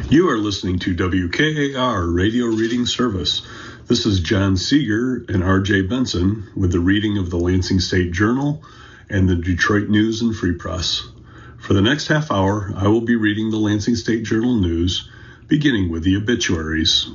You are listening to WKAR Radio Reading Service. This is John Seeger and R.J. Benson with the reading of the Lansing State Journal and the Detroit News and Free Press. For the next half hour, I will be reading the Lansing State Journal news, beginning with the obituaries.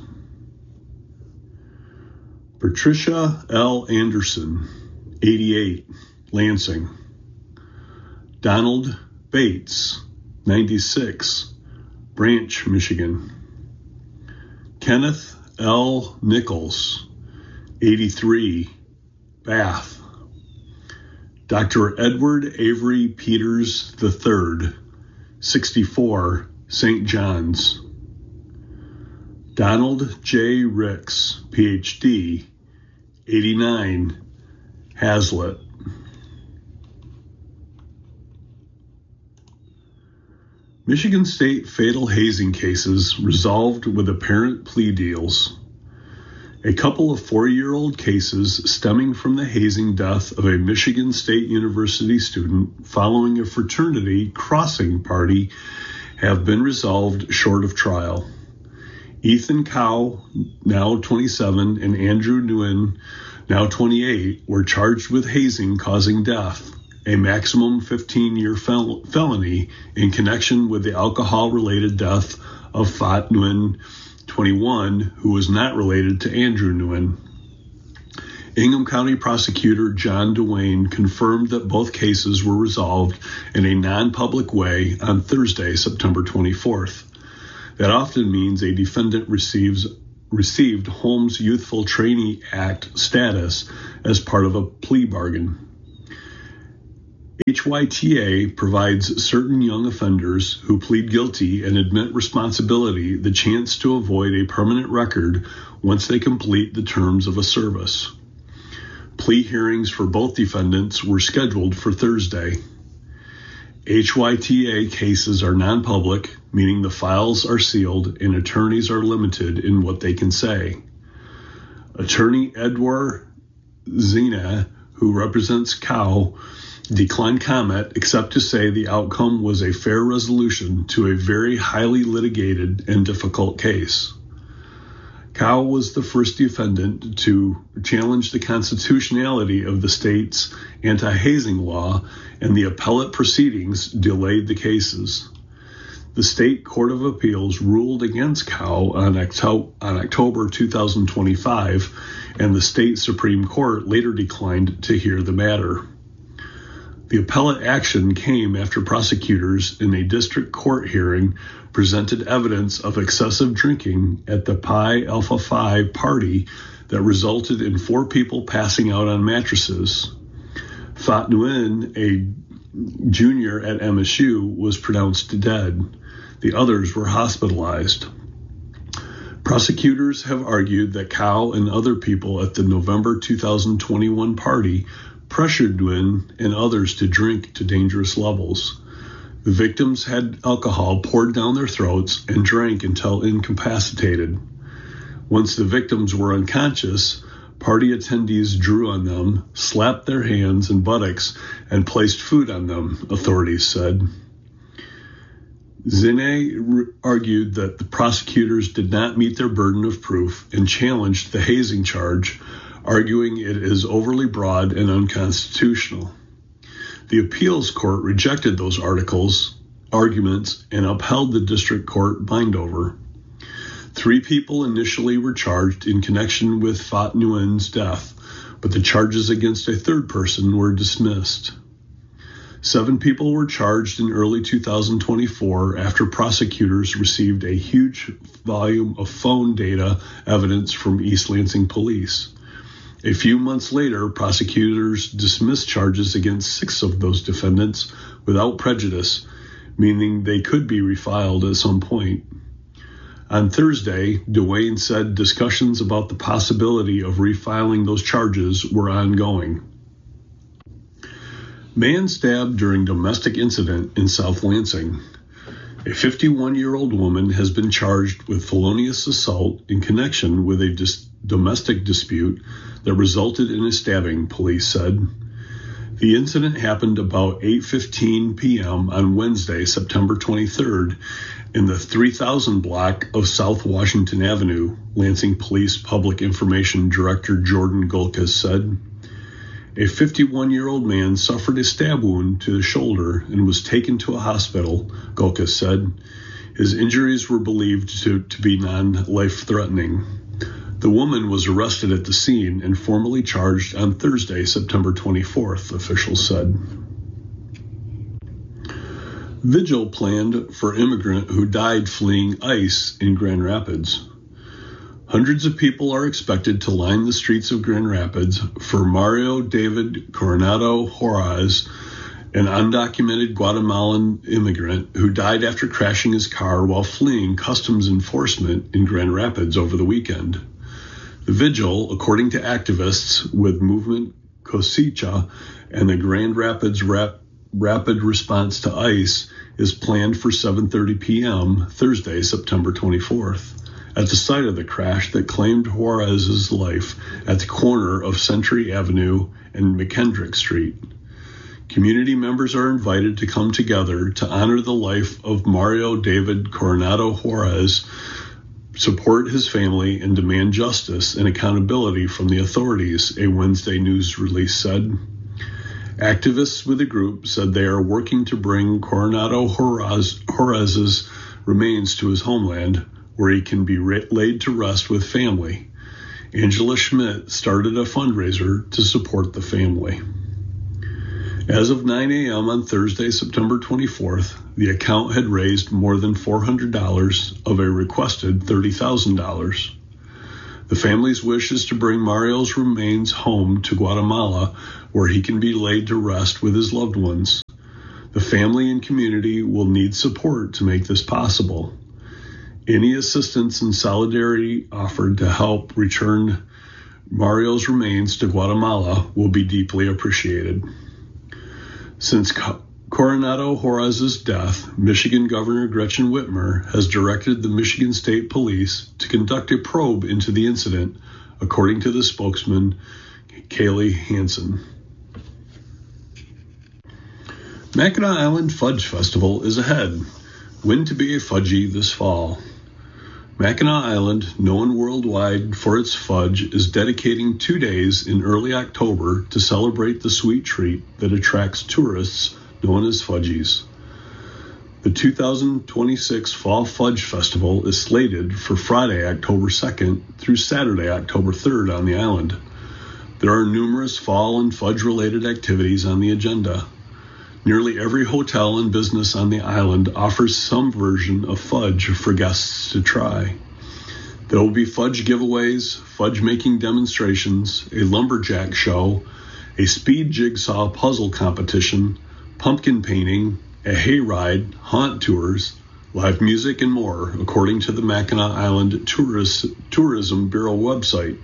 Patricia L. Anderson, 88, Lansing. Donald Bates, 96, Branch, Michigan. Kenneth L. Nichols, 83, Bath. Dr. Edward Avery Peters III, 64, St. John's. Donald J. Ricks, Ph.D., 89, Hazlitt. Michigan State fatal hazing cases resolved with apparent plea deals. A couple of 4-year-old cases stemming from the hazing death of a Michigan State University student following a fraternity crossing party have been resolved short of trial. Ethan Cow, now 27, and Andrew Nguyen, now 28, were charged with hazing causing death, a maximum 15-year felony in connection with the alcohol-related death of Phat Nguyen, 21, who was not related to Andrew Nguyen. Ingham County Prosecutor John DeWayne confirmed that both cases were resolved in a non-public way on Thursday, September 24th. That often means a defendant received Holmes Youthful Trainee Act status as part of a plea bargain. HYTA provides certain young offenders who plead guilty and admit responsibility the chance to avoid a permanent record once they complete the terms of a service. Plea hearings for both defendants were scheduled for Thursday. HYTA cases are non-public, meaning the files are sealed and attorneys are limited in what they can say. Attorney Edward Zina, who represents Cow, declined comment except to say the outcome was a fair resolution to a very highly litigated and difficult case. Cow was the first defendant to challenge the constitutionality of the state's anti-hazing law, and the appellate proceedings delayed the cases. The State Court of Appeals ruled against Cow on October 2025, and the State Supreme Court later declined to hear the matter. The appellate action came after prosecutors in a district court hearing presented evidence of excessive drinking at the Pi Alpha Phi party that resulted in 4 people passing out on mattresses. Phat Nguyen, a junior at MSU, was pronounced dead. The others were hospitalized. Prosecutors have argued that Cow and other people at the November 2021 party pressured Nguyen and others to drink to dangerous levels. The victims had alcohol poured down their throats and drank until incapacitated. Once the victims were unconscious, party attendees drew on them, slapped their hands and buttocks, and placed food on them, authorities said. Zine argued that the prosecutors did not meet their burden of proof and challenged the hazing charge, arguing it is overly broad and unconstitutional. The appeals court rejected those arguments and upheld the district court bindover. 3 people initially were charged in connection with Phat Nguyen's death, but the charges against a 3rd person were dismissed. 7 people were charged in early 2024 after prosecutors received a huge volume of phone data evidence from East Lansing police. A few months later, prosecutors dismissed charges against 6 of those defendants without prejudice, meaning they could be refiled at some point. On Thursday, DeWayne said discussions about the possibility of refiling those charges were ongoing. Man stabbed during domestic incident in South Lansing. A 51-year-old woman has been charged with felonious assault in connection with a domestic dispute that resulted in a stabbing, police said. The incident happened about 8:15 p.m. on Wednesday, September 23rd, In the 3000 block of South Washington Avenue, Lansing Police Public Information Director Jordan Gulkas said, a 51-year-old man suffered a stab wound to the shoulder and was taken to a hospital, Gulkas said. His injuries were believed to be non-life-threatening. The woman was arrested at the scene and formally charged on Thursday, September 24th, officials said. Vigil planned for immigrant who died fleeing ICE in Grand Rapids. Hundreds of people are expected to line the streets of Grand Rapids for Mario David Coronado Juarez, an undocumented Guatemalan immigrant who died after crashing his car while fleeing customs enforcement in Grand Rapids over the weekend. The vigil, according to activists with Movement Cosecha and the Grand Rapids Rapid Response to ICE, is planned for 7:30 p.m. Thursday, September 24th, at the site of the crash that claimed Juarez's life at the corner of Century Avenue and McKendrick Street. Community members are invited to come together to honor the life of Mario David Coronado Juarez, support his family, and demand justice and accountability from the authorities, a Wednesday news release said. Activists with the group said they are working to bring Coronado Juarez's remains to his homeland, where he can be laid to rest with family. Angela Schmidt started a fundraiser to support the family. As of 9 a.m. on Thursday, September 24th, the account had raised more than $400 of a requested $30,000. The family's wish is to bring Mario's remains home to Guatemala, where he can be laid to rest with his loved ones. The family and community will need support to make this possible. Any assistance and solidarity offered to help return Mario's remains to Guatemala will be deeply appreciated. Since Coronado Juarez's death, Michigan Governor Gretchen Whitmer has directed the Michigan State Police to conduct a probe into the incident, according to the spokesman, Kaylee Hansen. Mackinac Island Fudge Festival is ahead. When to be a fudgy this fall. Mackinac Island, known worldwide for its fudge, is dedicating 2 days in early October to celebrate the sweet treat that attracts tourists known as fudgies. The 2026 Fall Fudge Festival is slated for Friday, October 2nd through Saturday, October 3rd on the island. There are numerous fall and fudge-related activities on the agenda. Nearly every hotel and business on the island offers some version of fudge for guests to try. There will be fudge giveaways, fudge-making demonstrations, a lumberjack show, a speed jigsaw puzzle competition, pumpkin painting, a hayride, haunt tours, live music, and more, according to the Mackinac Island Tourism Bureau website.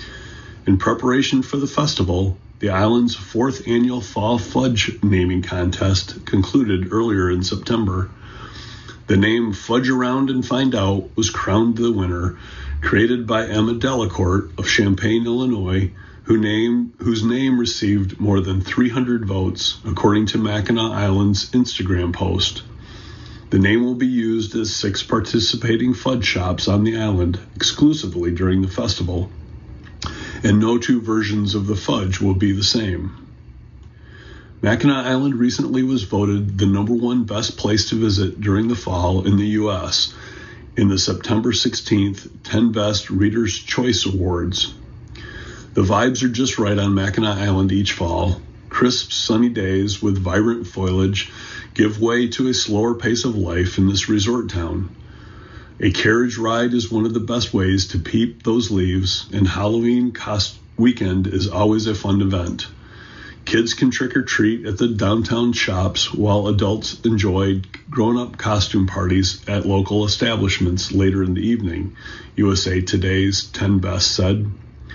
In preparation for the festival, the island's 4th annual Fall Fudge naming contest concluded earlier in September. The name Fudge Around and Find Out was crowned the winner, created by Emma Delacourt of Champaign, Illinois, whose name received more than 300 votes, according to Mackinac Island's Instagram post. The name will be used at 6 participating fudge shops on the island exclusively during the festival, and no 2 versions of the fudge will be the same. Mackinac Island recently was voted the #1 best place to visit during the fall in the U.S. in the September 16th 10 Best Reader's Choice Awards. The vibes are just right on Mackinac Island each fall. Crisp, sunny days with vibrant foliage give way to a slower pace of life in this resort town. A carriage ride is one of the best ways to peep those leaves, and Halloween weekend is always a fun event. Kids can trick or treat at the downtown shops, while adults enjoy grown-up costume parties at local establishments later in the evening, USA Today's 10 Best said.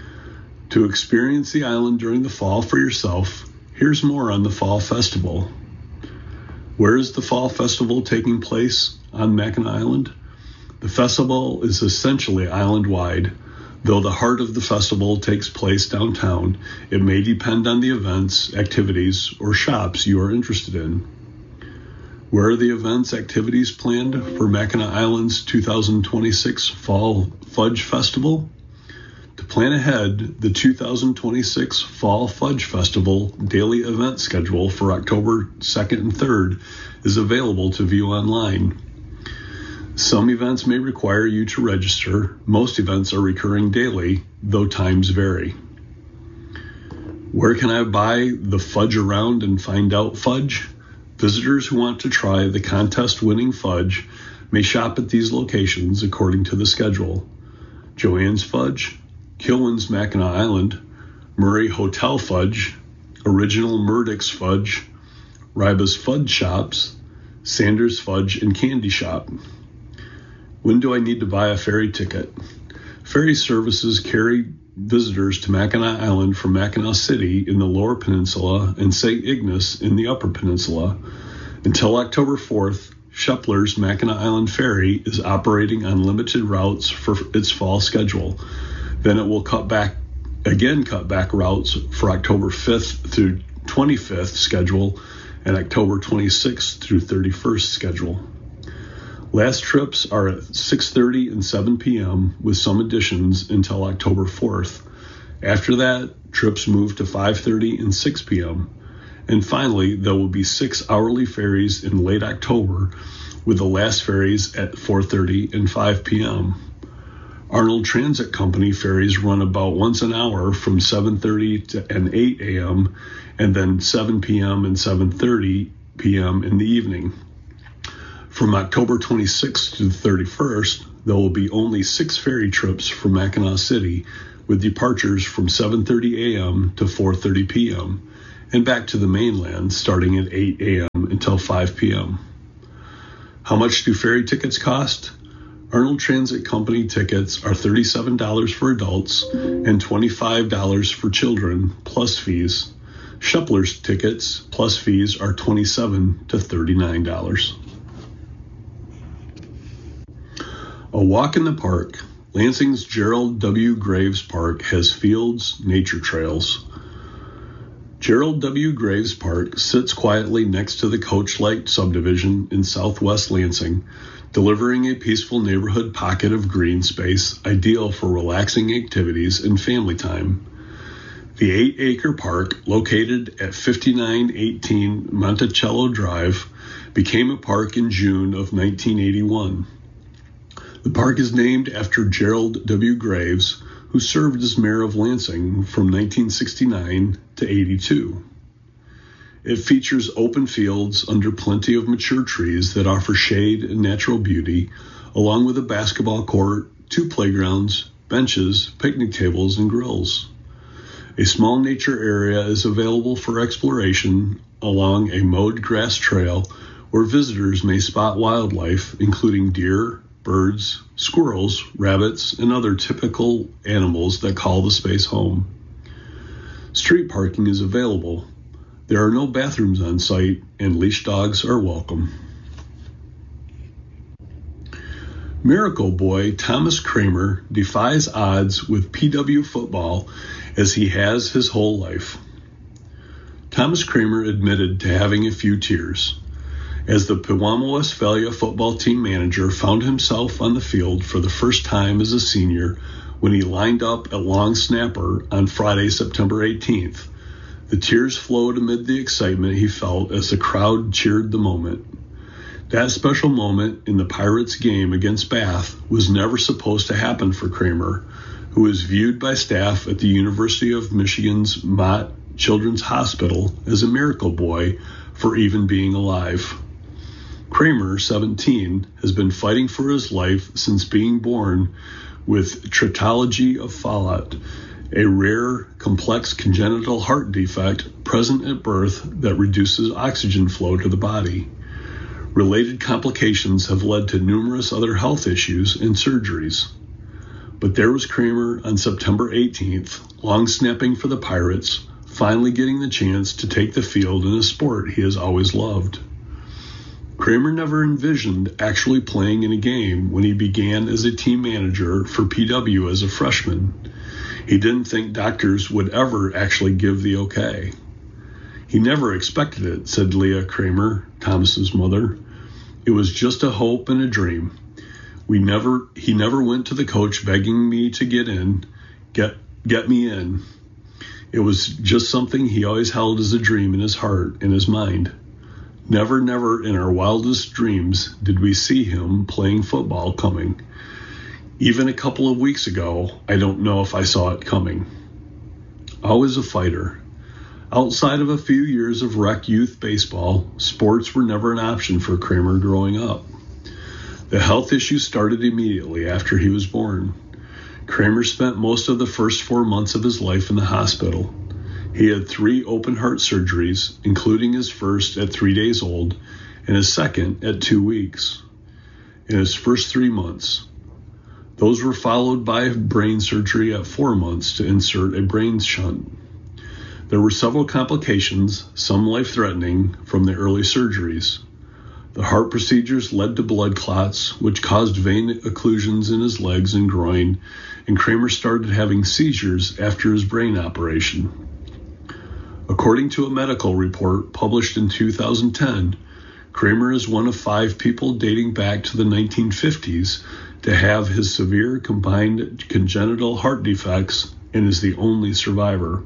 To experience the island during the fall for yourself, here's more on the Fall Festival. Where is the Fall Festival taking place on Mackinac Island? The festival is essentially island-wide. Though the heart of the festival takes place downtown, it may depend on the events, activities, or shops you are interested in. Where are the events activities planned for Mackinac Island's 2026 Fall Fudge Festival? To plan ahead, the 2026 Fall Fudge Festival daily event schedule for October 2nd and 3rd is available to view online. Some events may require you to register. Most events are recurring daily, though times vary. Where can I buy the Fudge Around and Find Out fudge? Visitors who want to try the contest-winning fudge may shop at these locations according to the schedule: Joanne's Fudge, Killen's Mackinac Island, Murray Hotel Fudge, Original Murdoch's Fudge, Ryba's Fudge Shops, Sanders Fudge and Candy Shop. When do I need to buy a ferry ticket? Ferry services carry visitors to Mackinac Island from Mackinac City in the Lower Peninsula and St. Ignace in the Upper Peninsula. Until October 4th, Shepler's Mackinac Island Ferry is operating on limited routes for its fall schedule. Then it will cut back routes for October 5th through 25th schedule and October 26th through 31st schedule. Last trips are at 6:30 and 7 p.m. with some additions until October 4th. After that, trips move to 5:30 and 6 p.m. And finally, there will be 6 hourly ferries in late October, with the last ferries at 4:30 and 5 p.m. Arnold Transit Company ferries run about once an hour from 7:30 and 8 a.m. and then 7 p.m. and 7:30 p.m. in the evening. From October 26th to 31st, there will be only 6 ferry trips from Mackinac City, with departures from 7:30 a.m. to 4:30 p.m. and back to the mainland starting at 8 a.m. until 5 p.m. How much do ferry tickets cost? Arnold Transit Company tickets are $37 for adults and $25 for children, plus fees. Shepler's tickets, plus fees, are $27 to $39. A walk in the park. Lansing's Gerald W. Graves Park has fields, nature trails. Gerald W. Graves Park sits quietly next to the Coach Lake subdivision in southwest Lansing, delivering a peaceful neighborhood pocket of green space ideal for relaxing activities and family time. The 8-acre park, located at 5918 Monticello Drive, became a park in June of 1981. The park is named after Gerald W. Graves, who served as mayor of Lansing from 1969 to 82. It features open fields under plenty of mature trees that offer shade and natural beauty, along with a basketball court, 2 playgrounds, benches, picnic tables, and grills. A small nature area is available for exploration along a mowed grass trail where visitors may spot wildlife, including deer, birds, squirrels, rabbits, and other typical animals that call the space home. Street parking is available. There are no bathrooms on site, and leash dogs are welcome. Miracle Boy Thomas Kramer defies odds with PW football as he has his whole life. Thomas Kramer admitted to having a few tears as the Pewamo Westphalia football team manager found himself on the field for the first time as a senior when he lined up at long snapper on Friday, September 18th. The tears flowed amid the excitement he felt as the crowd cheered the moment. That special moment in the Pirates game against Bath was never supposed to happen for Kramer, who is viewed by staff at the University of Michigan's Mott Children's Hospital as a miracle boy for even being alive. Kramer, 17, has been fighting for his life since being born with tetralogy of Fallot, a rare, complex congenital heart defect present at birth that reduces oxygen flow to the body. Related complications have led to numerous other health issues and surgeries. But there was Kramer on September 18th, long snapping for the Pirates, finally getting the chance to take the field in a sport he has always loved. Kramer never envisioned actually playing in a game when he began as a team manager for PW as a freshman. He didn't think doctors would ever actually give the okay. He never expected it, said Leah Kramer, Thomas's mother. It was just a hope and a dream. He never went to the coach begging me to get me in. It was just something he always held as a dream in his heart, in his mind. Never in our wildest dreams did we see him playing football coming. Even a couple of weeks ago, I don't know if I saw it coming. Always a fighter. Outside of a few years of rec youth baseball, sports were never an option for Kramer growing up. The health issues started immediately after he was born. Kramer spent most of the first 4 months of his life in the hospital. He had 3 open heart surgeries, including his first at 3 days old and his second at 2 weeks. In his first 3 months, those were followed by brain surgery at 4 months to insert a brain shunt. There were several complications, some life-threatening, from the early surgeries. The heart procedures led to blood clots, which caused vein occlusions in his legs and groin, and Kramer started having seizures after his brain operation. According to a medical report published in 2010, Kramer is one of 5 people dating back to the 1950s to have his severe combined congenital heart defects and is the only survivor.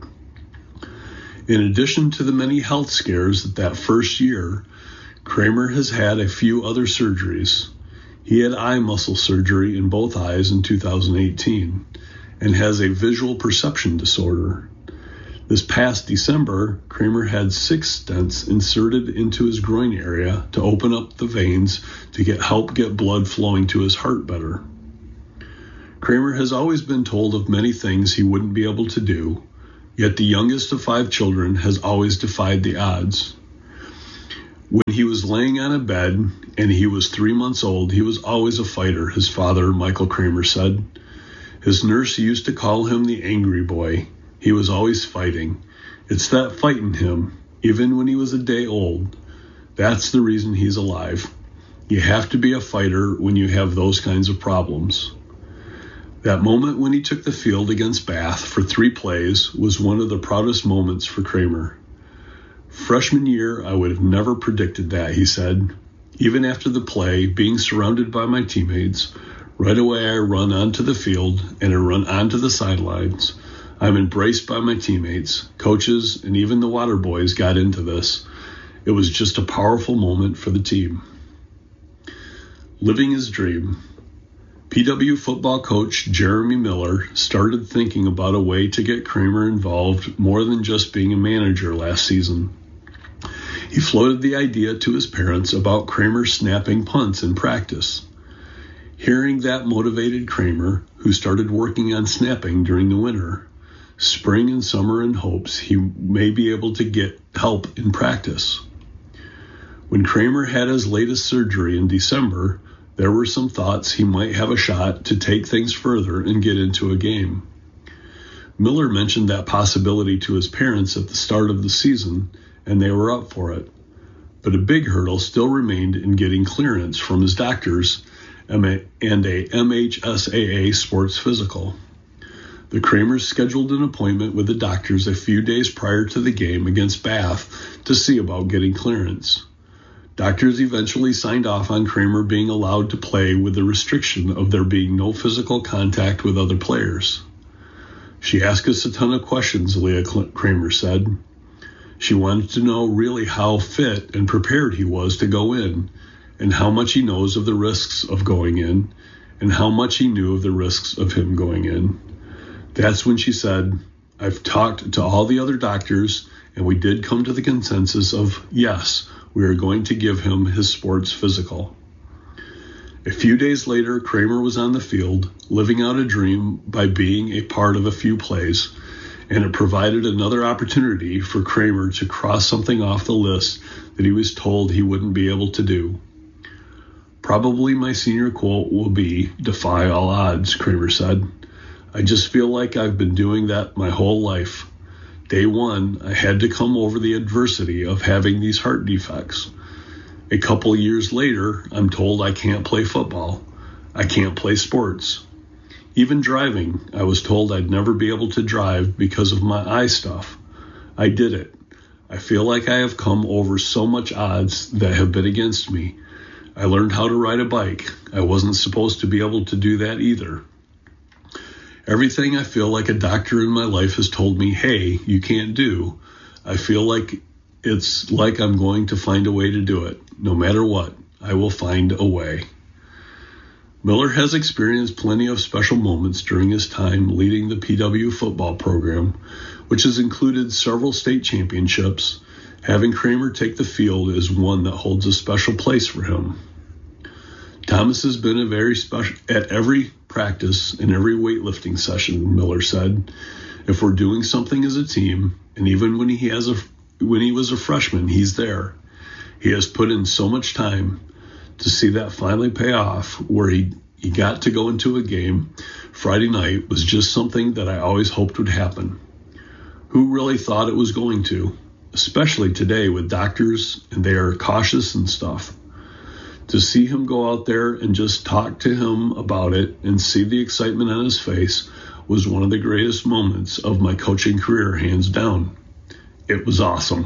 In addition to the many health scares that first year, Kramer has had a few other surgeries. He had eye muscle surgery in both eyes in 2018 and has a visual perception disorder. This past December, Kramer had 6 stents inserted into his groin area to open up the veins to help get blood flowing to his heart better. Kramer has always been told of many things he wouldn't be able to do, yet the youngest of 5 children has always defied the odds. When he was laying on a bed and he was 3 months old, he was always a fighter, his father, Michael Kramer, said. His nurse used to call him the angry boy. He was always fighting. It's that fight in him, even when he was a day old. That's the reason he's alive. You have to be a fighter when you have those kinds of problems. That moment when he took the field against Bath for 3 plays was one of the proudest moments for Kramer. Freshman year, I would have never predicted that, he said. Even after the play, being surrounded by my teammates, right away I run onto the field and I run onto the sidelines. I'm embraced by my teammates, coaches, and even the water boys got into this. It was just a powerful moment for the team. Living his dream. PW football coach Jeremy Miller started thinking about a way to get Kramer involved more than just being a manager last season. He floated the idea to his parents about Kramer snapping punts in practice. Hearing that motivated Kramer, who started working on snapping during the winter, spring and summer in hopes he may be able to get help in practice. When Kramer had his latest surgery in December, there were some thoughts he might have a shot to take things further and get into a game. Miller mentioned that possibility to his parents at the start of the season, and they were up for it. But a big hurdle still remained in getting clearance from his doctors and a MHSAA sports physical. The Kramers scheduled an appointment with the doctors a few days prior to the game against Bath to see about getting clearance. Doctors eventually signed off on Kramer being allowed to play with the restriction of there being no physical contact with other players. She asked us a ton of questions, Leah Kramer said. She wanted to know really how fit and prepared he was to go in, and how much he knows of the risks of going in, and how much he knew of the risks of him going in. That's when she said, I've talked to all the other doctors, and we did come to the consensus of, yes, we are going to give him his sports physical. A few days later, Kramer was on the field, living out a dream by being a part of a few plays, and it provided another opportunity for Kramer to cross something off the list that he was told he wouldn't be able to do. Probably my senior quote will be, "Defy all odds," Kramer said. I just feel like I've been doing that my whole life. Day one, I had to come over the adversity of having these heart defects. A couple years later, I'm told I can't play football. I can't play sports. Even driving, I was told I'd never be able to drive because of my eye stuff. I did it. I feel like I have come over so much odds that have been against me. I learned how to ride a bike. I wasn't supposed to be able to do that either. Everything I feel like a doctor in my life has told me, hey, you can't do. I feel like it's like I'm going to find a way to do it. No matter what, I will find a way. Miller has experienced plenty of special moments during his time leading the PW football program, which has included several state championships. Having Kramer take the field is one that holds a special place for him. Thomas has been a very special at every practice and every weightlifting session, Miller said. If we're doing something as a team, and even when he was a freshman, he's there. He has put in so much time. To see that finally pay off, where he got to go into a game Friday night, was just something that I always hoped would happen. Who really thought it was going to? Especially today with doctors, and they are cautious and stuff. To see him go out there and just talk to him about it and see the excitement on his face was one of the greatest moments of my coaching career, hands down. It was awesome.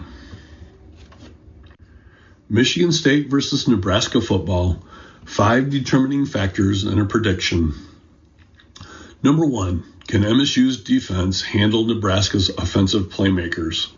Michigan State versus Nebraska football, 5 determining factors and a prediction. Number 1, can MSU's defense handle Nebraska's offensive playmakers?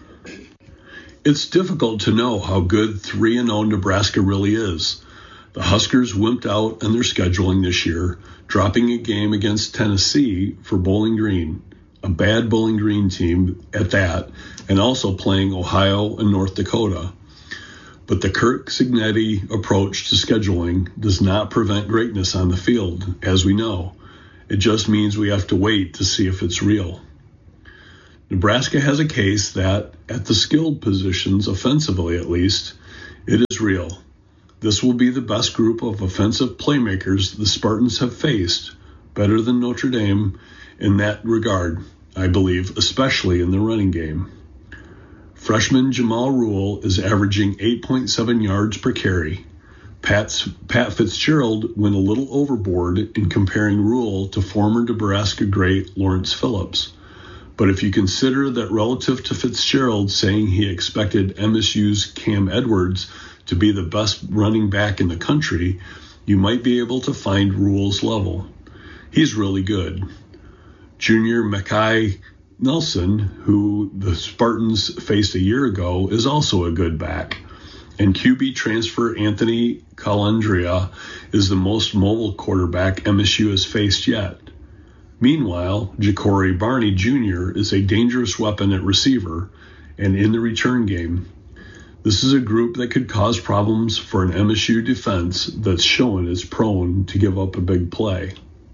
It's difficult to know how good 3-0 Nebraska really is. The Huskers wimped out in their scheduling this year, dropping a game against Tennessee for Bowling Green, a bad Bowling Green team at that, and also playing Ohio and North Dakota. But the Kirk Cignetti approach to scheduling does not prevent greatness on the field, as we know. It just means we have to wait to see if it's real. Nebraska has a case that, at the skilled positions, offensively at least, it is real. This will be the best group of offensive playmakers the Spartans have faced, better than Notre Dame in that regard, I believe, especially in the running game. Freshman Jamal Rule is averaging 8.7 yards per carry. Pat Fitzgerald went a little overboard in comparing Rule to former Nebraska great Lawrence Phillips. But if you consider that relative to Fitzgerald saying he expected MSU's Cam Edwards to be the best running back in the country, you might be able to find Rule's level. He's really good. Junior Mackay Nelson, who the Spartans faced a year ago, is also a good back. And QB transfer Anthony Calandria is the most mobile quarterback MSU has faced yet. Meanwhile, Ja'Cory Barney Jr. is a dangerous weapon at receiver and in the return game. This is a group that could cause problems for an MSU defense that's shown is prone to give up a big play.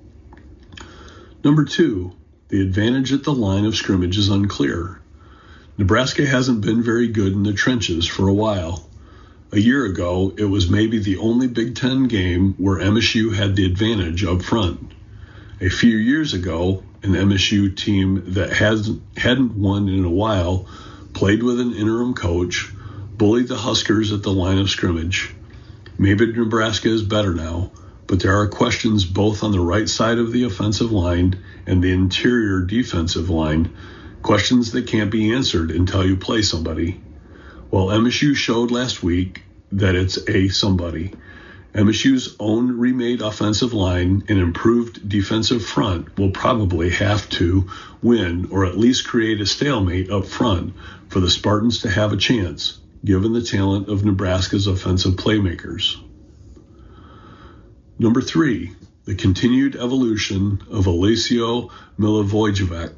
Number 2, the advantage at the line of scrimmage is unclear. Nebraska hasn't been very good in the trenches for a while. A year ago, it was maybe the only Big Ten game where MSU had the advantage up front. A few years ago, an MSU team that hadn't won in a while played with an interim coach, bullied the Huskers at the line of scrimmage. Maybe Nebraska is better now, but there are questions both on the right side of the offensive line and the interior defensive line, questions that can't be answered until you play somebody. Well, MSU showed last week that it's a somebody. MSU's own remade offensive line and improved defensive front will probably have to win or at least create a stalemate up front for the Spartans to have a chance, given the talent of Nebraska's offensive playmakers. Number 3, the continued evolution of Alessio Milivojevic.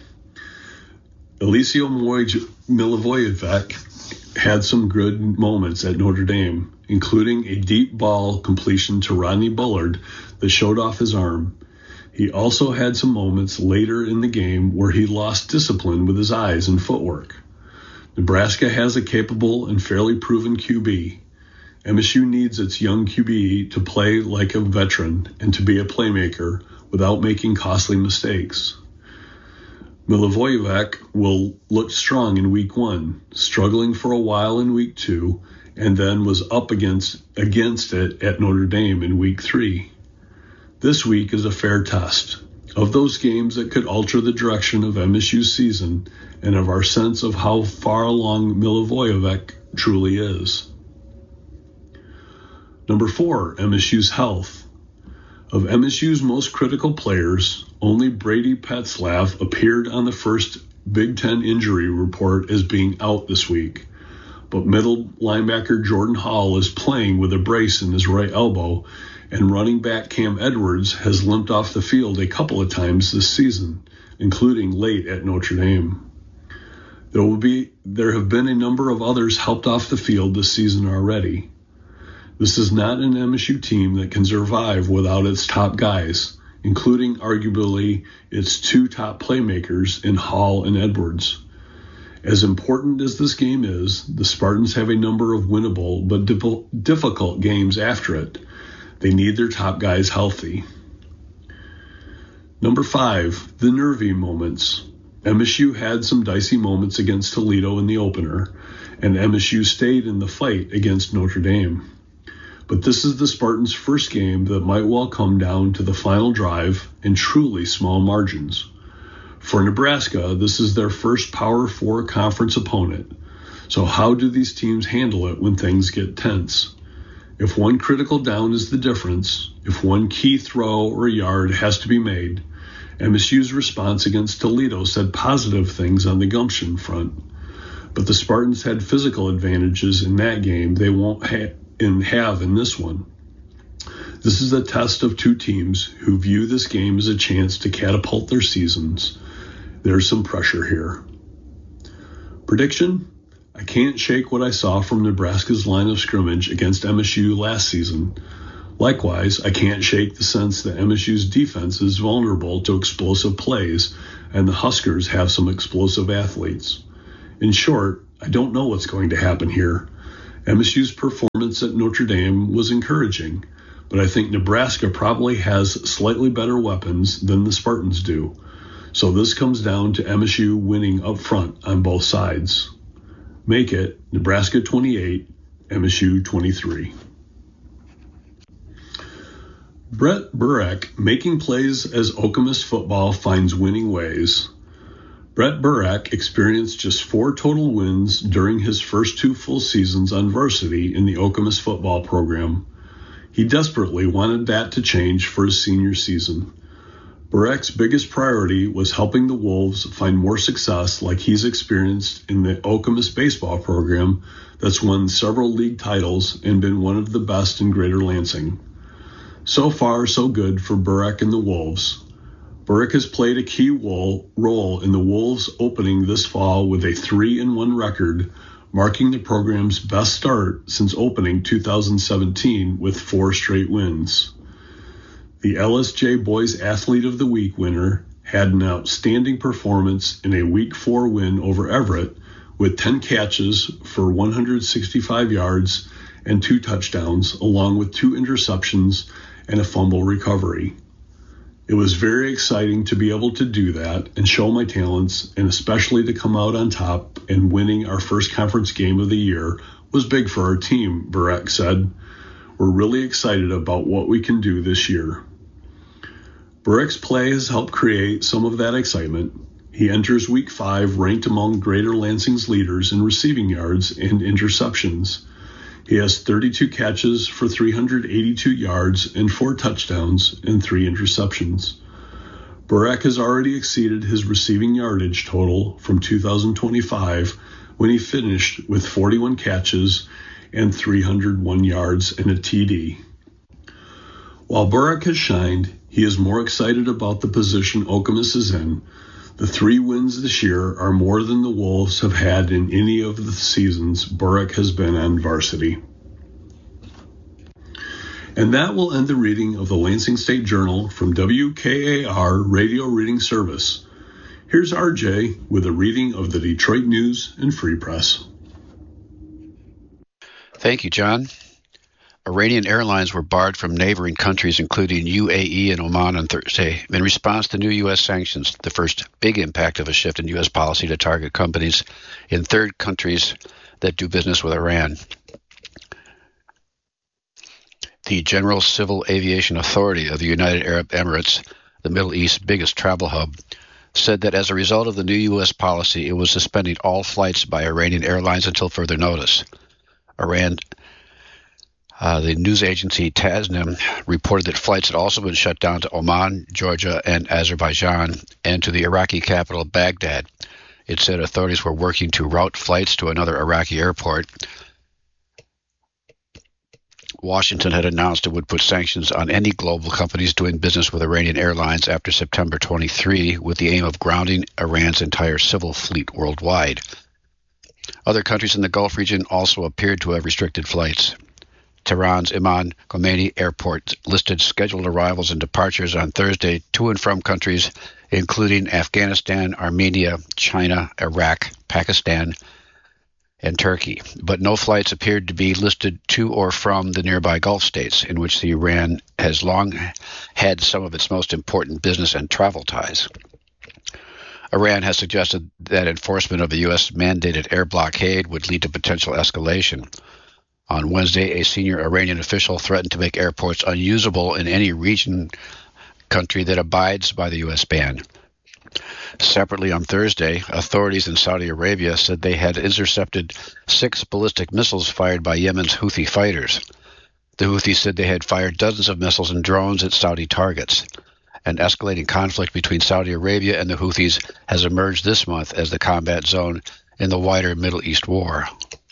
Alessio Milivojevic had some good moments at Notre Dame, including a deep ball completion to Rodney Bullard that showed off his arm. He also had some moments later in the game where he lost discipline with his eyes and footwork. Nebraska has a capable and fairly proven QB. MSU needs its young QB to play like a veteran and to be a playmaker without making costly mistakes. Milivojevic will look strong in week 1, struggling for a while in week 2, and then was up against it at Notre Dame in week 3. This week is a fair test. of those games that could alter the direction of MSU's season and of our sense of how far along Milivojevic truly is. Number 4, MSU's health. Of MSU's most critical players, only Brady Petzlaff appeared on the first Big Ten injury report as being out this week. But middle linebacker Jordan Hall is playing with a brace in his right elbow, and running back Cam Edwards has limped off the field a couple of times this season, including late at Notre Dame. There have been a number of others helped off the field this season already. This is not an MSU team that can survive without its top guys, including arguably its 2 top playmakers in Hall and Edwards. As important as this game is, the Spartans have a number of winnable but difficult games after it. They need their top guys healthy. Number 5, the nervy moments. MSU had some dicey moments against Toledo in the opener, and MSU stayed in the fight against Notre Dame. But this is the Spartans' first game that might well come down to the final drive in truly small margins. For Nebraska, this is their first Power 4 conference opponent. So how do these teams handle it when things get tense? If one critical down is the difference, if one key throw or yard has to be made, MSU's response against Toledo said positive things on the gumption front. But the Spartans had physical advantages in that game they won't have in this one. This is a test of 2 teams who view this game as a chance to catapult their seasons. There's some pressure here. Prediction? I can't shake what I saw from Nebraska's line of scrimmage against MSU last season. Likewise, I can't shake the sense that MSU's defense is vulnerable to explosive plays, and the Huskers have some explosive athletes. In short, I don't know what's going to happen here. MSU's performance at Notre Dame was encouraging, but I think Nebraska probably has slightly better weapons than the Spartans do. So this comes down to MSU winning up front on both sides. Make it Nebraska 28, MSU 23. Brett Burek making plays as Okemos football finds winning ways. Brett Burek experienced just 4 total wins during his first 2 full seasons on varsity in the Okemos football program. He desperately wanted that to change for his senior season. Burek's biggest priority was helping the Wolves find more success like he's experienced in the Okemos baseball program that's won several league titles and been one of the best in Greater Lansing. So far, so good for Burek and the Wolves. Burek has played a key role in the Wolves opening this fall with a 3-1 record, marking the program's best start since opening 2017 with 4 straight wins. The LSJ Boys Athlete of the Week winner had an outstanding performance in a Week 4 win over Everett with 10 catches for 165 yards and 2 touchdowns, along with 2 interceptions and a fumble recovery. It was very exciting to be able to do that and show my talents, and especially to come out on top and winning our first conference game of the year was big for our team, Burek said. We're really excited about what we can do this year. Burek's play has helped create some of that excitement. He enters Week 5 ranked among Greater Lansing's leaders in receiving yards and interceptions. He has 32 catches for 382 yards and 4 touchdowns and 3 interceptions. Burek has already exceeded his receiving yardage total from 2025 when he finished with 41 catches and 301 yards and a TD. While Burek has shined, he is more excited about the position Okemos is in. The 3 wins this year are more than the Wolves have had in any of the seasons Burek has been on varsity. And that will end the reading of the Lansing State Journal from WKAR Radio Reading Service. Here's RJ with a reading of the Detroit News and Free Press. Thank you, John. Iranian airlines were barred from neighboring countries, including UAE and Oman, on Thursday in response to new U.S. sanctions, the first big impact of a shift in U.S. policy to target companies in third countries that do business with Iran. The General Civil Aviation Authority of the United Arab Emirates the Middle East's biggest travel hub, said that as a result of the new U.S. policy, it was suspending all flights by Iranian airlines until further notice. Iran, the news agency Tasnim, reported that flights had also been shut down to Oman, Georgia, and Azerbaijan, and to the Iraqi capital, Baghdad. It said authorities were working to route flights to another Iraqi airport. Washington had announced it would put sanctions on any global companies doing business with Iranian airlines after September 23, with the aim of grounding Iran's entire civil fleet worldwide. Other countries in the Gulf region also appeared to have restricted flights. Tehran's Imam Khomeini Airport listed scheduled arrivals and departures on Thursday to and from countries including Afghanistan, Armenia, China, Iraq, Pakistan, and Turkey, but no flights appeared to be listed to or from the nearby Gulf states, in which Iran has long had some of its most important business and travel ties. Iran has suggested that enforcement of the U.S.-mandated air blockade would lead to potential escalation. On Wednesday, a senior Iranian official threatened to make airports unusable in any region country that abides by the U.S. ban. Separately on Thursday, authorities in Saudi Arabia said they had intercepted 6 ballistic missiles fired by Yemen's Houthi fighters. The Houthis said they had fired dozens of missiles and drones at Saudi targets. An escalating conflict between Saudi Arabia and the Houthis has emerged this month as the combat zone in the wider Middle East war.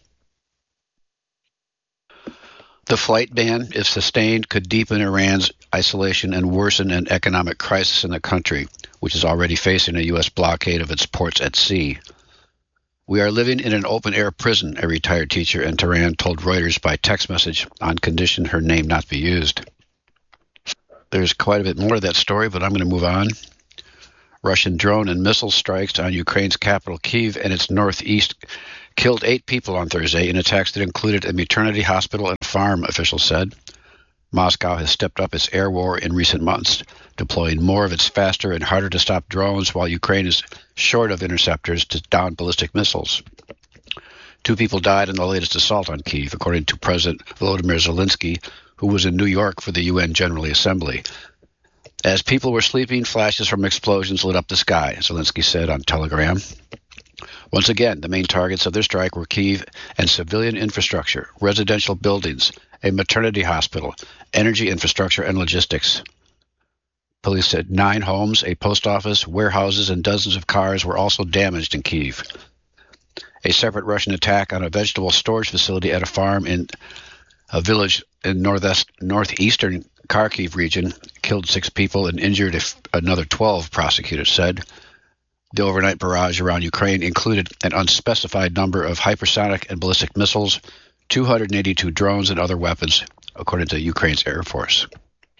The flight ban, if sustained, could deepen Iran's isolation and worsen an economic crisis in the country, which is already facing a U.S. blockade of its ports at sea. "We are living in an open-air prison," a retired teacher in Tehran told Reuters by text message, on condition her name not be used. There's quite a bit more to that story, but I'm going to move on. Russian drone and missile strikes on Ukraine's capital, Kyiv, and its northeast killed 8 people on Thursday in attacks that included a maternity hospital and farm, officials said. Moscow has stepped up its air war in recent months, deploying more of its faster and harder-to-stop drones, while Ukraine is short of interceptors to down ballistic missiles. 2 people died in the latest assault on Kyiv, according to President Volodymyr Zelensky, who was in New York for the UN General Assembly. As people were sleeping, flashes from explosions lit up the sky, Zelensky said on Telegram. Once again, the main targets of their strike were Kyiv and civilian infrastructure, residential buildings, a maternity hospital, energy infrastructure, and logistics. Police said 9 homes, a post office, warehouses, and dozens of cars were also damaged in Kyiv. A separate Russian attack on a vegetable storage facility at a farm in a village in northeastern Kharkiv region killed 6 people and injured another 12, prosecutors said. The overnight barrage around Ukraine included an unspecified number of hypersonic and ballistic missiles, 282 drones, and other weapons, according to Ukraine's Air Force.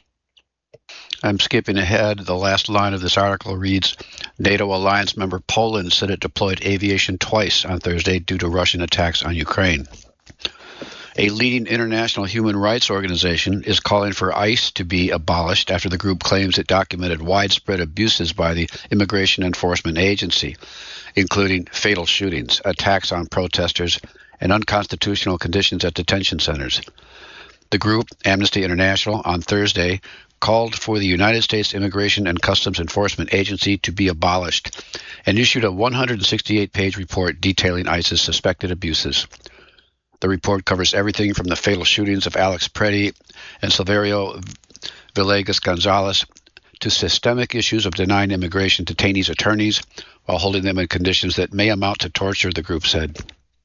I'm skipping ahead. The last line of this article reads, NATO alliance member Poland said it deployed aviation twice on Thursday due to Russian attacks on Ukraine. A leading international human rights organization is calling for ICE to be abolished after the group claims it documented widespread abuses by the Immigration Enforcement Agency, including fatal shootings, attacks on protesters, and unconstitutional conditions at detention centers. The group, Amnesty International, on Thursday called for the United States Immigration and Customs Enforcement Agency to be abolished and issued a 168-page report detailing ICE's suspected abuses. The report covers everything from the fatal shootings of Alex Preddy and Silverio Villegas Gonzalez to systemic issues of denying immigration detainees attorneys while holding them in conditions that may amount to torture, the group said.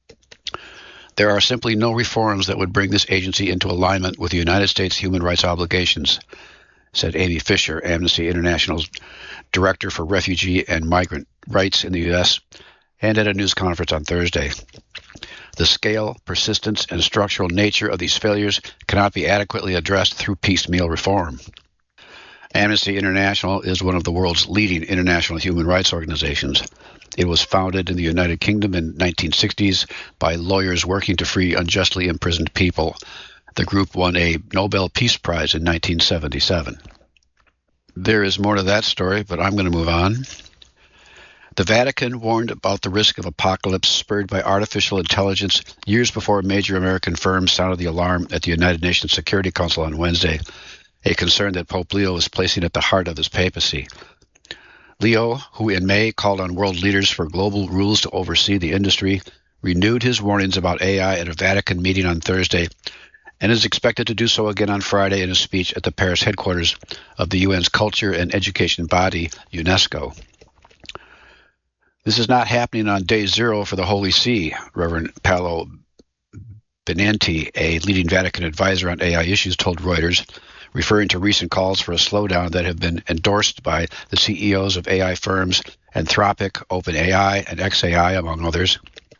There are simply no reforms that would bring this agency into alignment with the United States human rights obligations, said Amy Fisher, Amnesty International's Director for Refugee and Migrant Rights in the U.S., and at a news conference on Thursday. The scale, persistence, and structural nature of these failures cannot be adequately addressed through piecemeal reform. Amnesty International is one of the world's leading international human rights organizations. It was founded in the United Kingdom in the 1960s by lawyers working to free unjustly imprisoned people. The group won a Nobel Peace Prize in 1977. There is more to that story, but I'm going to move on. The Vatican warned about the risk of apocalypse spurred by artificial intelligence years before major American firms sounded the alarm at the United Nations Security Council on Wednesday, a concern that Pope Leo is placing at the heart of his papacy. Leo, who in May called on world leaders for global rules to oversee the industry, renewed his warnings about AI at a Vatican meeting on Thursday and is expected to do so again on Friday in a speech at the Paris headquarters of the UN's culture and education body, UNESCO. This is not happening on day zero for the Holy See, Reverend Paolo Benanti, a leading Vatican advisor on AI issues, told Reuters, referring to recent calls for a slowdown that have been endorsed by the CEOs of AI firms Anthropic, OpenAI, and xAI, among others.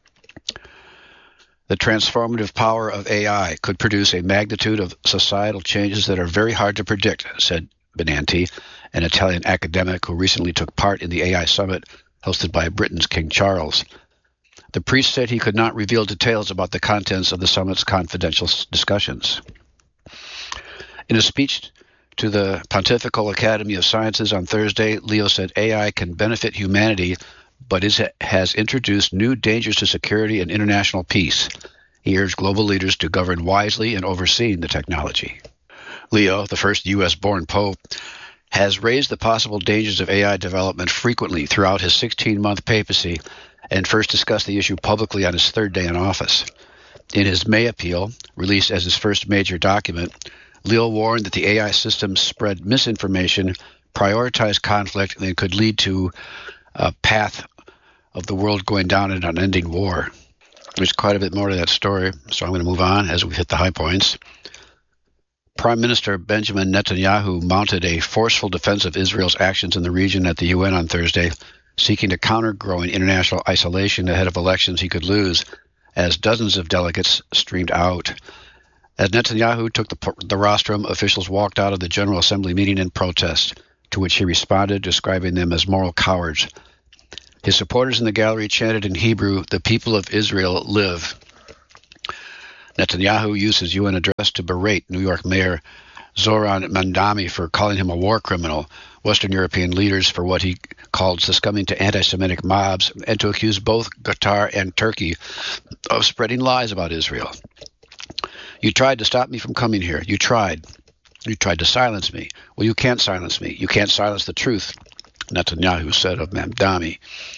The transformative power of AI could produce a magnitude of societal changes that are very hard to predict, said Benanti, an Italian academic who recently took part in the AI summit hosted by Britain's King Charles. The priest said he could not reveal details about the contents of the summit's confidential discussions. In a speech to the Pontifical Academy of Sciences on Thursday, Leo said AI can benefit humanity, but has introduced new dangers to security and international peace. He urged global leaders to govern wisely in overseeing the technology. Leo, the first U.S.-born pope, has raised the possible dangers of AI development frequently throughout his 16-month papacy and first discussed the issue publicly on his third day in office. In his May appeal, released as his first major document, Leo warned that the AI system spread misinformation, prioritized conflict, and could lead to a path of the world going down in an unending war. There's quite a bit more to that story, so I'm going to move on as we hit the high points. Prime Minister Benjamin Netanyahu mounted a forceful defense of Israel's actions in the region at the UN on Thursday, seeking to counter growing international isolation ahead of elections he could lose, as dozens of delegates streamed out. As Netanyahu took the rostrum, officials walked out of the General Assembly meeting in protest, to which he responded, describing them as moral cowards. His supporters in the gallery chanted in Hebrew, "The people of Israel live." Netanyahu used his UN address to berate New York Mayor Zoran Mandami for calling him a war criminal, Western European leaders for what he called succumbing to anti-Semitic mobs, and to accuse both Qatar and Turkey of spreading lies about Israel. "You tried to stop me from coming here. You tried. You tried to silence me. Well, you can't silence me. You can't silence the truth," Netanyahu said of Mamdani.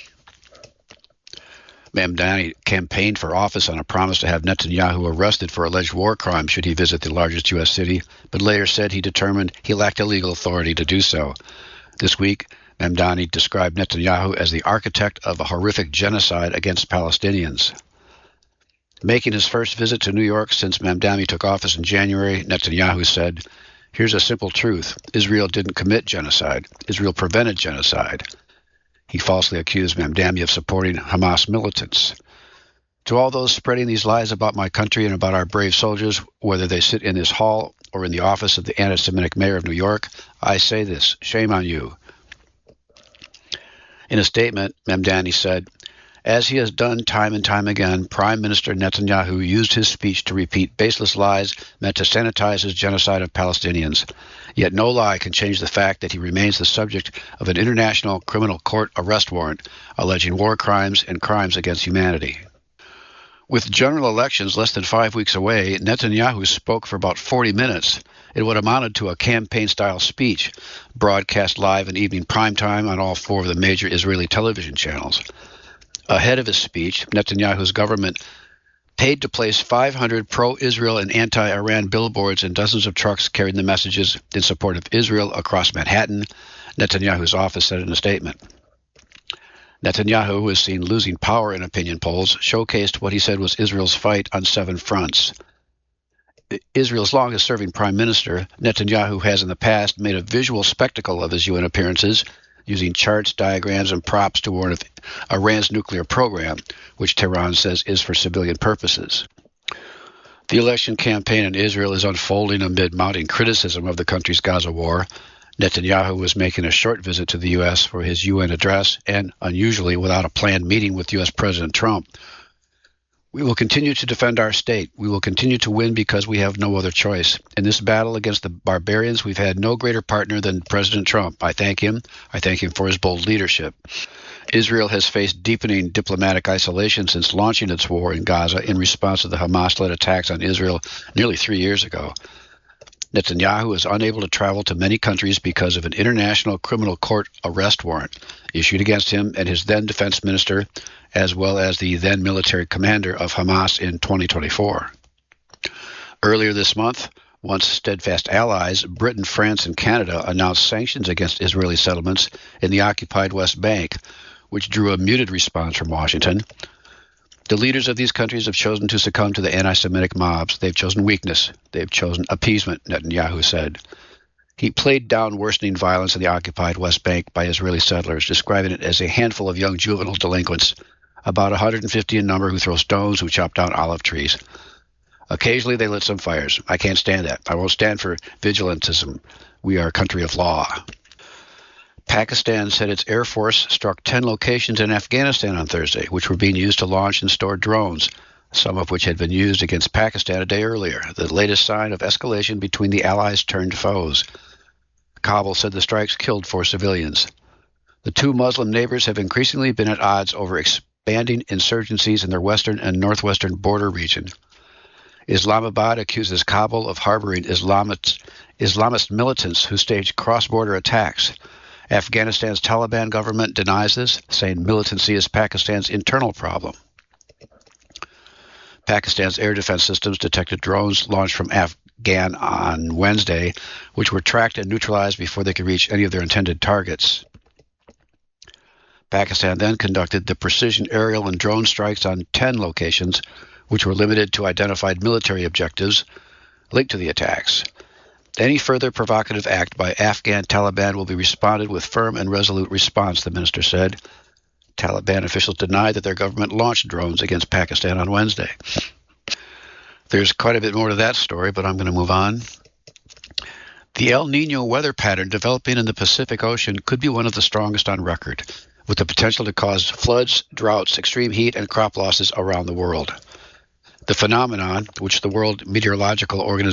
Mamdani campaigned for office on a promise to have Netanyahu arrested for alleged war crimes should he visit the largest U.S. city, but later said he determined he lacked a legal authority to do so. This week, Mamdani described Netanyahu as the architect of a horrific genocide against Palestinians. Making his first visit to New York since Mamdani took office in January, Netanyahu said, "Here's a simple truth. Israel didn't commit genocide. Israel prevented genocide." He falsely accused Mamdani of supporting Hamas militants. "To all those spreading these lies about my country and about our brave soldiers, whether they sit in this hall or in the office of the anti-Semitic mayor of New York, I say this, shame on you." In a statement, Mamdani said, "As he has done time and time again, Prime Minister Netanyahu used his speech to repeat baseless lies meant to sanitize his genocide of Palestinians. Yet no lie can change the fact that he remains the subject of an international criminal court arrest warrant alleging war crimes and crimes against humanity." With general elections less than 5 weeks away, Netanyahu spoke for about 40 minutes. It would amounted to a campaign-style speech, broadcast live in evening primetime on all 4 of the major Israeli television channels. Ahead of his speech, Netanyahu's government paid to place 500 pro-Israel and anti-Iran billboards and dozens of trucks carrying the messages in support of Israel across Manhattan, Netanyahu's office said in a statement. Netanyahu, who is seen losing power in opinion polls, showcased what he said was Israel's fight on 7 fronts. Israel's longest-serving prime minister, Netanyahu has in the past made a visual spectacle of his UN appearances, using charts, diagrams, and props to warn of Iran's nuclear program, which Tehran says is for civilian purposes. The election campaign in Israel is unfolding amid mounting criticism of the country's Gaza war. Netanyahu was making a short visit to the U.S. for his UN address, and, unusually, without a planned meeting with U.S. President Trump. "We will continue to defend our state. We will continue to win because we have no other choice. In this battle against the barbarians, we've had no greater partner than President Trump. I thank him. I thank him for his bold leadership." Israel has faced deepening diplomatic isolation since launching its war in Gaza in response to the Hamas-led attacks on Israel nearly 3 years ago. Netanyahu is unable to travel to many countries because of an international criminal court arrest warrant issued against him and his then defense minister, as well as the then military commander of Hamas in 2024. Earlier this month, once steadfast allies, Britain, France, and Canada announced sanctions against Israeli settlements in the occupied West Bank, which drew a muted response from Washington. The leaders of these countries have chosen to succumb to the anti-Semitic mobs. They've chosen weakness. They've chosen appeasement, Netanyahu said. He played down worsening violence in the occupied West Bank by Israeli settlers, describing it as a handful of young juvenile delinquents, about 150 in number, who throw stones, who chop down olive trees. Occasionally they lit some fires. I can't stand that. I won't stand for vigilantism. We are a country of law. Pakistan said its Air Force struck 10 locations in Afghanistan on Thursday, which were being used to launch and store drones, some of which had been used against Pakistan a day earlier, the latest sign of escalation between the allies turned foes. Kabul said the strikes killed 4 civilians. The two Muslim neighbors have increasingly been at odds over expanding insurgencies in their western and northwestern border region. Islamabad accuses Kabul of harboring Islamist militants who staged cross-border attacks. Afghanistan's Taliban government denies this, saying militancy is Pakistan's internal problem. Pakistan's air defense systems detected drones launched from Afghan on Wednesday, which were tracked and neutralized before they could reach any of their intended targets. Pakistan then conducted the precision aerial and drone strikes on 10 locations, which were limited to identified military objectives linked to the attacks. Any further provocative act by Afghan Taliban will be responded with firm and resolute response, the minister said. Taliban officials denied that their government launched drones against Pakistan on Wednesday. There's quite a bit more to that story, but I'm going to move on. The El Niño weather pattern developing in the Pacific Ocean could be one of the strongest on record, with the potential to cause floods, droughts, extreme heat, and crop losses around the world. The phenomenon, which the World Meteorological Organization